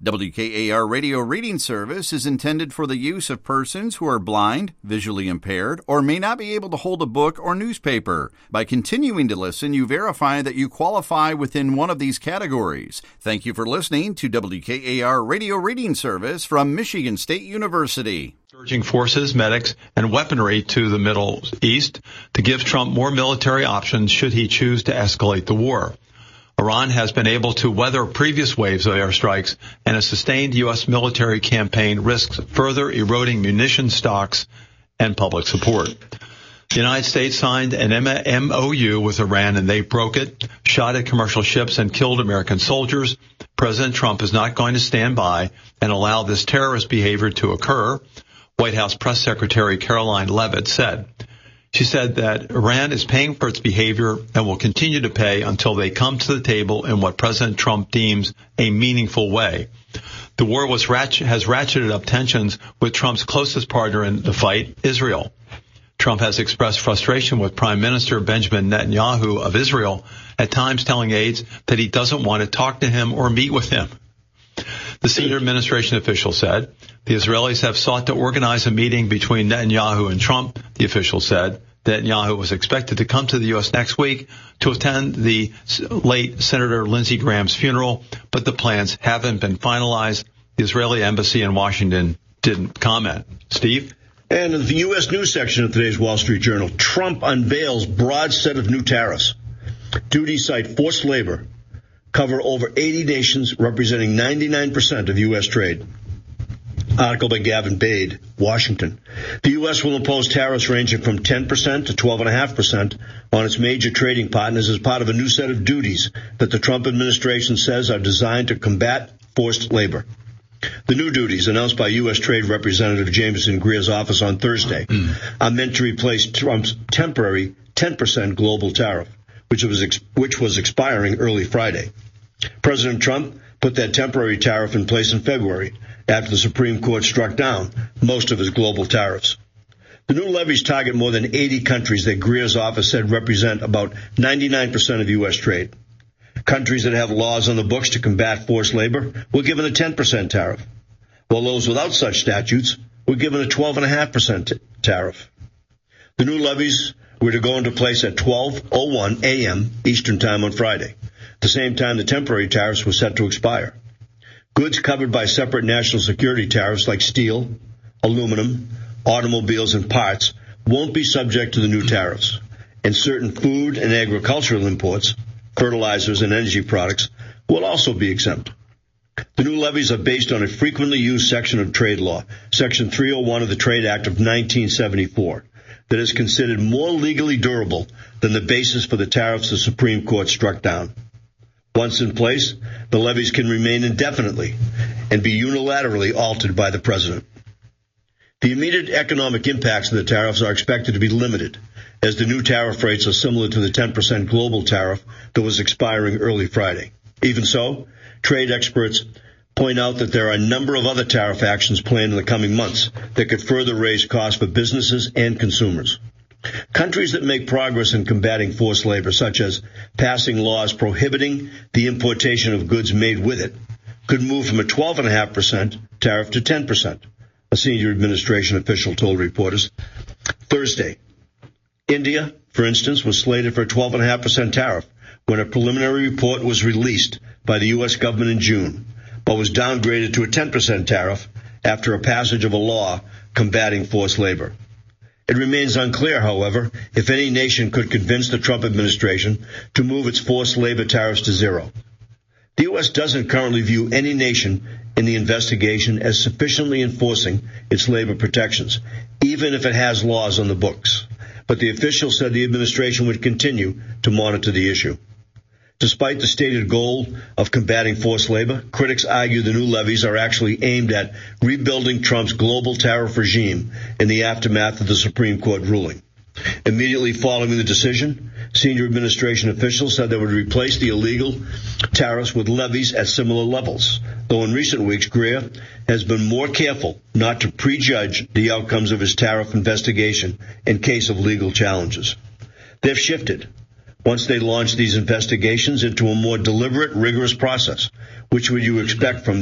WKAR Radio Reading Service is intended for the use of persons who are blind, visually impaired, or may not be able to hold a book or newspaper. By continuing to listen, you verify that you qualify within one of these categories. Thank you for listening to WKAR Radio Reading Service from Michigan State University. Surging forces, medics, and weaponry to the Middle East to give Trump more military options should he choose to escalate the war. Iran has been able to weather previous waves of airstrikes, and a sustained U.S. military campaign risks further eroding munition stocks and public support. The United States signed an MOU with Iran, and they broke it, shot at commercial ships, and killed American soldiers. President Trump is not going to stand by and allow this terrorist behavior to occur, White House Press Secretary Caroline Leavitt said. She said that Iran is paying for its behavior and will continue to pay until they come to the table in what President Trump deems a meaningful way. The war has ratcheted up tensions with Trump's closest partner in the fight, Israel. Trump has expressed frustration with Prime Minister Benjamin Netanyahu of Israel, at times telling aides that he doesn't want to talk to him or meet with him. The senior administration official said the Israelis have sought to organize a meeting between Netanyahu and Trump. The official said Netanyahu was expected to come to the U.S. next week to attend the late Senator Lindsey Graham's funeral, but the plans haven't been finalized. The Israeli embassy in Washington didn't comment. Steve? And in the U.S. news section of today's Wall Street Journal, Trump unveils broad set of new tariffs. Duties cite forced labor, cover over 80 nations, representing 99% of U.S. trade. Article by Gavin Bade, Washington. The U.S. will impose tariffs ranging from 10% to 12.5% on its major trading partners as part of a new set of duties that the Trump administration says are designed to combat forced labor. The new duties, announced by U.S. Trade Representative Jameson Greer's office on Thursday, are meant to replace Trump's temporary 10% global tariff, which was expiring early Friday. President Trump put that temporary tariff in place in February after the Supreme Court struck down most of his global tariffs. The new levies target more than 80 countries that Greer's office said represent about 99% of U.S. trade. Countries that have laws on the books to combat forced labor were given a 10% tariff, while those without such statutes were given a 12.5% tariff. The new levies were to go into place at 12:01 a.m. Eastern Time on Friday, the same time the temporary tariffs were set to expire. Goods covered by separate national security tariffs like steel, aluminum, automobiles, and parts won't be subject to the new tariffs, and certain food and agricultural imports, fertilizers, and energy products will also be exempt. The new levies are based on a frequently used section of trade law, Section 301 of the Trade Act of 1974, that is considered more legally durable than the basis for the tariffs the Supreme Court struck down. Once in place, the levies can remain indefinitely and be unilaterally altered by the president. The immediate economic impacts of the tariffs are expected to be limited, as the new tariff rates are similar to the 10% global tariff that was expiring early Friday. Even so, trade experts point out that there are a number of other tariff actions planned in the coming months that could further raise costs for businesses and consumers. Countries that make progress in combating forced labor, such as passing laws prohibiting the importation of goods made with it, could move from a 12.5% tariff to 10%, a senior administration official told reporters Thursday. India, for instance, was slated for a 12.5% tariff when a preliminary report was released by the U.S. government in June, but was downgraded to a 10% tariff after a passage of a law combating forced labor. It remains unclear, however, if any nation could convince the Trump administration to move its forced labor tariffs to zero. The U.S. doesn't currently view any nation in the investigation as sufficiently enforcing its labor protections, even if it has laws on the books. But the official said the administration would continue to monitor the issue. Despite the stated goal of combating forced labor, critics argue the new levies are actually aimed at rebuilding Trump's global tariff regime in the aftermath of the Supreme Court ruling. Immediately following the decision, senior administration officials said they would replace the illegal tariffs with levies at similar levels, though in recent weeks Greer has been more careful not to prejudge the outcomes of his tariff investigation in case of legal challenges. They've shifted once they launched these investigations into a more deliberate, rigorous process, which would you expect from